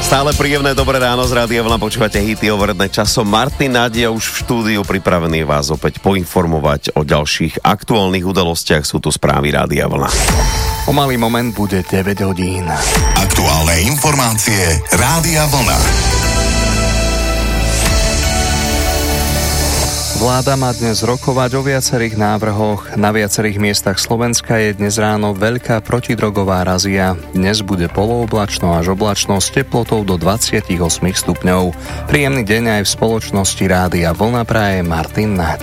Stále príjemné dobré ráno z Rádia Vlna, počúvate hity overené časom. Martin Nádia už v štúdiu pripravený vás opäť poinformovať o ďalších aktuálnych udalostiach. Sú tu správy Rádia Vlna. O malý moment bude 9 hodín. Aktuálne informácie Rádia Vlna. Vláda má dnes rokovať o viacerých návrhoch. Na viacerých miestach Slovenska je dnes ráno veľká protidrogová razia. Dnes bude polooblačno až oblačno s teplotou do 28 stupňov. Príjemný deň aj v spoločnosti Rádia Vlna praje Martin Naď.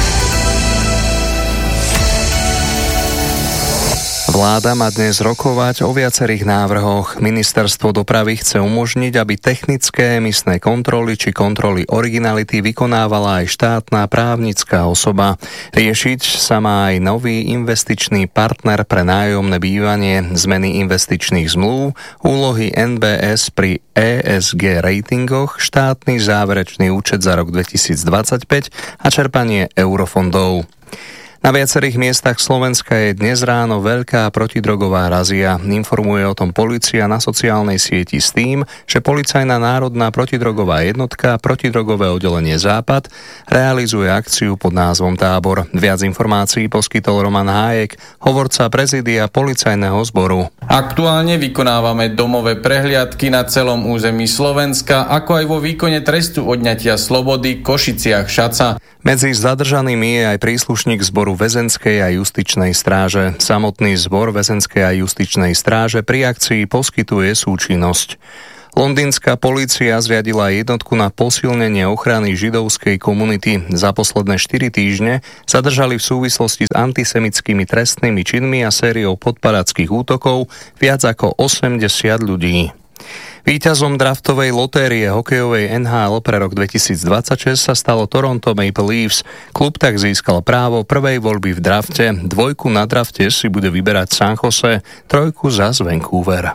Vláda má dnes rokovať o viacerých návrhoch. Ministerstvo dopravy chce umožniť, aby technické emisné kontroly či kontroly originality vykonávala aj štátna právnická osoba. Riešiť sa má aj nový investičný partner pre nájomné bývanie, zmeny investičných zmluv, úlohy NBS pri ESG ratingoch, štátny záverečný účet za rok 2025 a čerpanie eurofondov. Na viacerých miestach Slovenska je dnes ráno veľká protidrogová razia. Informuje o tom polícia na sociálnej sieti s tým, že Policajná národná protidrogová jednotka protidrogové oddelenie Západ realizuje akciu pod názvom Tábor. Viac informácií poskytol Roman Hájek, hovorca prezídia Policajného zboru. Aktuálne vykonávame domové prehliadky na celom území Slovenska, ako aj vo výkone trestu odňatia slobody Košiciach-Šaca. Medzi zadržanými je aj príslušník zboru väzenskej a justičnej stráže. Samotný zbor väzenskej a justičnej stráže pri akcii poskytuje súčinnosť. Londýnska polícia zriadila jednotku na posilnenie ochrany židovskej komunity. Za posledné 4 týždne zadržali v súvislosti s antisemickými trestnými činmi a sériou podpadáckých útokov viac ako 80 ľudí. Víťazom draftovej lotérie hokejovej NHL pre rok 2026 sa stalo Toronto Maple Leafs. Klub tak získal právo prvej voľby v drafte, 2 na drafte si bude vyberať San Jose, 3 zas Vancouver.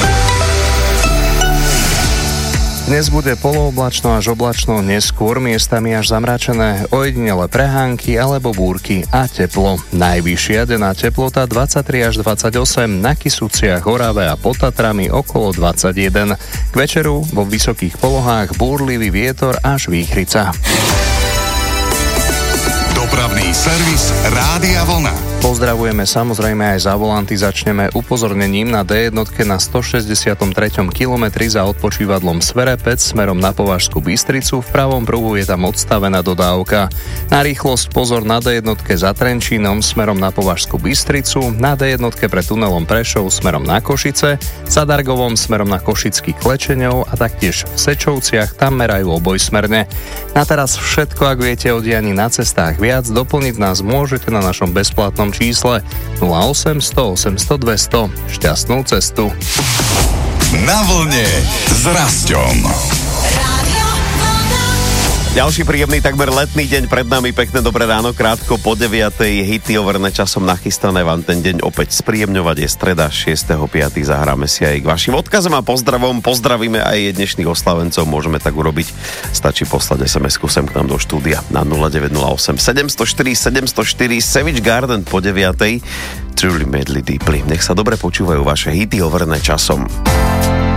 Dnes bude polooblačno až oblačno, neskôr miestami až zamračené, ojedinele prehánky alebo búrky a teplo. Najvyššia denná teplota 23 až 28, na Kysuciach, Orave a pod Tatrami okolo 21. K večeru vo vysokých polohách búrlivý vietor až výchrica. Dopravný servis Rádia Vlna. Pozdravujeme samozrejme aj za volanty. Začneme upozornením na D1 na 163. kilometri za odpočívadlom Sverepec smerom na Považskú Bystricu. V pravom pruhu je tam odstavená dodávka. Na rýchlosť pozor na D1 za Trenčínom smerom na Považskú Bystricu, na D1 pre tunelom Prešov smerom na Košice, za Dargovom smerom na Košický Klečeňov a taktiež v Sečovciach, tam merajú obojsmerne. Na teraz všetko, ak viete o dianí na cestách viac, doplniť nás môžete na našom bezplatnom čísle 0800 800 200. Šťastnú cestu. Na vlne s Rasťom. Ďalší príjemný, takmer letný deň pred nami. Pekné dobré ráno, krátko po 9:00. Hity overené časom nachystané vám ten deň opäť spríjemňovať. Je streda 6.5. Zahráme si aj k vašim odkazom a pozdravom. Pozdravíme aj dnešných oslavencov. Môžeme tak urobiť. Stačí poslať SMS-ku sem k nám do štúdia na 0908 704 704 Savage Garden po 9:00. Truly Madly Deeply. Nech sa dobre počúvajú vaše hity overené časom.